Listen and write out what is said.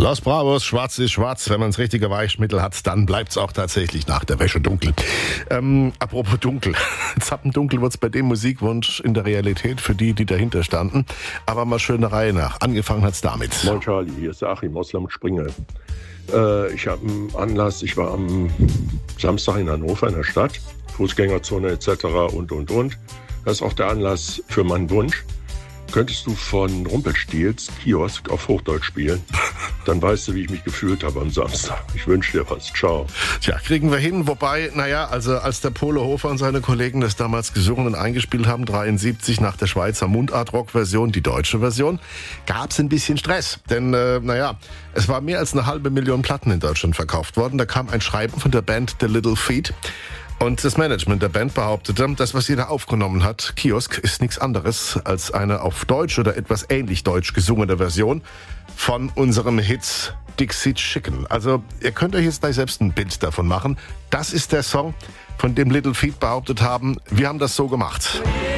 Los Bravos, schwarz ist schwarz. Wenn man das richtige Weichmittel hat, dann bleibt's auch tatsächlich nach der Wäsche dunkel. Apropos dunkel. Zappendunkel wird's bei dem Musikwunsch in der Realität für die, die dahinter standen. Aber mal schön der Reihe nach. Angefangen hat's damit. Moin Charlie, hier ist Achim aus Springe. Ich habe einen Anlass, ich war am Samstag in Hannover in der Stadt, Fußgängerzone etc. und. Das ist auch der Anlass für meinen Wunsch. Könntest du von Rumpelstilz Kiosk auf Hochdeutsch spielen? Dann weißt du, wie ich mich gefühlt habe am Samstag. Ich wünsche dir was. Ciao. Tja, kriegen wir hin. Wobei, also als der Pole Hofer und seine Kollegen das damals gesungen und eingespielt haben, 73 nach der Schweizer Mundart-Rock-Version, die deutsche Version, gab's ein bisschen Stress. Denn, es war mehr als 500.000 Platten in Deutschland verkauft worden. Da kam ein Schreiben von der Band The Little Feat. Und das Management der Band behauptete, das, was sie da aufgenommen hat, Kiosk, ist nichts anderes als eine auf Deutsch oder etwas ähnlich deutsch gesungene Version von unserem Hit Dixie Chicken. Also ihr könnt euch jetzt gleich selbst ein Bild davon machen. Das ist der Song, von dem Little Feat behauptet haben, wir haben das so gemacht.